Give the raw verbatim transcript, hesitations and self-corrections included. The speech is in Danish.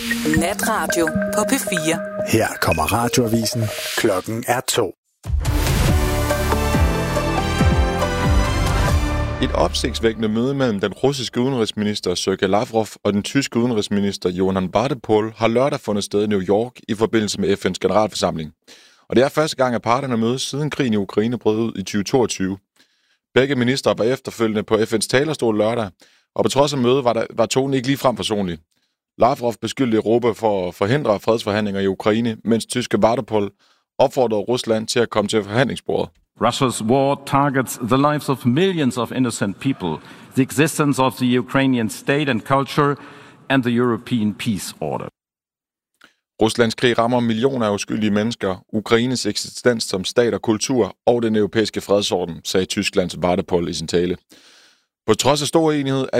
Natradio på P fire. Her kommer radioavisen. Klokken er to. Et opsigtsvækkende møde mellem den russiske udenrigsminister Sergej Lavrov og den tyske udenrigsminister Johann Wadephol har lørdag fundet sted i New York i forbindelse med F N's generalforsamling. Og det er første gang, at parterne mødes siden krigen i Ukraine brød ud i tyve toogtyve. Begge ministre var efterfølgende på F N's talerstol lørdag, og på trods af mødet var, der, var tonen ikke ligefrem forsonlig. Lavrov beskyldte Europa for at forhindre fredsforhandlinger i Ukraine, mens tyske Wadephol opfordrede Rusland til at komme til forhandlingsbordet. Russia's war targets the lives of millions of innocent people, the existence of the Ukrainian state and culture, and the European peace order. Ruslands krig rammer millioner af uskyldige mennesker, Ukraines eksistens som stat og kultur og den europæiske fredsorden, sagde Tysklands Wadephol i sin tale. På trods af stor enighed